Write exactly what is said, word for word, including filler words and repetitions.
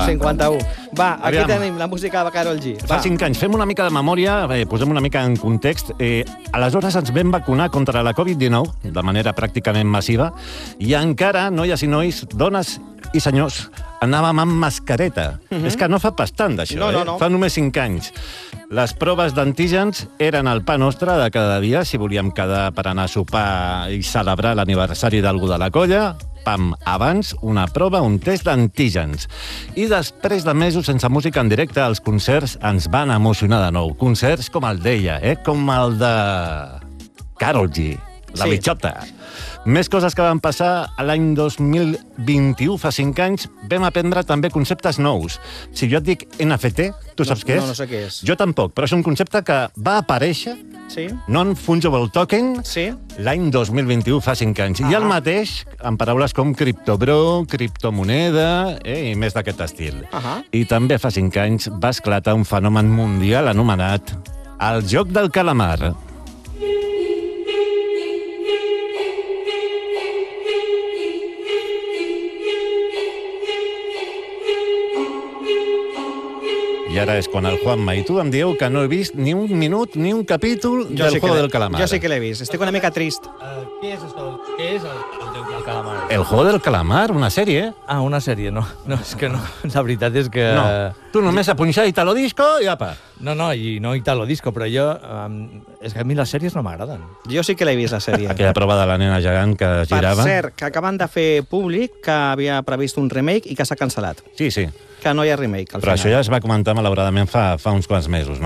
va. cinquanta-u. Va, aquí Aviam. tenim la música de Karol G. Fa Va. cinc anys. Fem una mica de memòria, eh, posem una mica en context. Eh, aleshores ens vam vacunar contra la covid dinou de manera pràcticament massiva i encara, noies i nois, dones i senyors, anàvem amb mascareta. Mhm. És que no fa pas tant d'això, No, no, eh? no. Fa només cinc anys. Les proves d'antígens eren el pa nostre de cada dia, si volíem quedar per anar a sopar i celebrar l'aniversari d'algú de la colla. Pam, abans una prova, un test d'antígens. I després de mesos sense música en directe, els concerts ens van emocionar de nou. Concerts com el d'ella, eh? Com el de Karol G, la Sí. bitxota. Més coses que van passar a l'any dos mil vint-i-u, fa cinc anys, vam aprendre també conceptes nous. Si jo et dic N F T, tu saps què és? no, no sé què és. Jo tampoc, però és un concepte que va aparèixer, Sí? Non-Fungible Token, Sí? l'any dos mil vint-i-u, fa cinc anys. I Ah. el mateix, en paraules com criptobro, criptomoneda, eh, i més d'aquest estil. Ah. I també fa cinc anys va esclatar un fenomen mundial anomenat el joc del calamar. I ara és quan el Juanma i tu em dieu que no he vist ni un minut ni un capítol Jo del sí que Juego l'he- del Calamar. Jo sí que l'he vist. Estic una mica trist. Uh, què és això? Què és el, el joc del calamar? El Juego del Calamar, una sèrie. Ah, una sèrie, no. No, és que no. La veritat és que... No, tu només a punxar Italo Disco i apa. No, no, i no Italo Disco, però jo... Um, és que a mi les sèries no m'agraden. Jo sí que l'he vist, la sèrie. Aquella prova de la nena gegant que Per girava. cert, que acaben de fer públic que havia previst un remake i que s'ha cancel·lat. Sí, sí. Que no hi ha remake, al Però final. això ja es va comentar malauradament fa, fa uns quants mesos.